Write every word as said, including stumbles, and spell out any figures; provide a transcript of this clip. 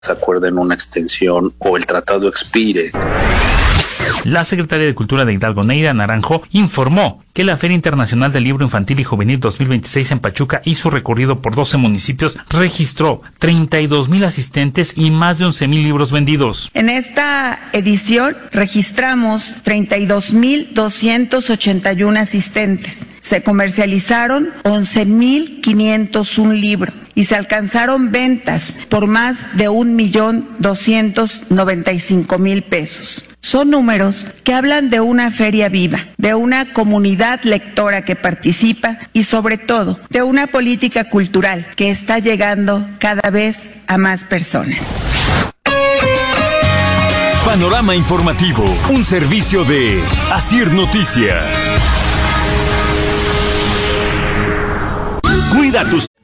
se acuerden una extensión o el tratado expire. La secretaria de Cultura de Hidalgo, Neida Naranjo, informó que la Feria Internacional del Libro Infantil y Juvenil dos mil veintiséis en Pachuca y su recorrido por doce municipios registró treinta y dos mil asistentes y más de once mil libros vendidos. En esta edición registramos treinta y dos mil doscientos ochenta y uno asistentes. Se comercializaron once mil quinientos uno libros y se alcanzaron ventas por más de un millón doscientos noventa y cinco mil pesos. Son números que hablan de una feria viva, de una comunidad lectora que participa y sobre todo de una política cultural que está llegando cada vez a más personas. Panorama Informativo, un servicio de Asir Noticias. Cuida tus